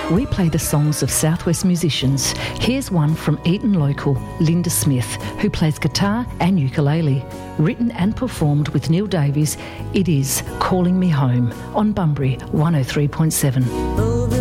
we play the songs of Southwest musicians. Here's one from Eton local, Linda Smith, who plays guitar and ukulele. Written and performed with Neil Davies, it is Calling Me Home on Bunbury 103.7.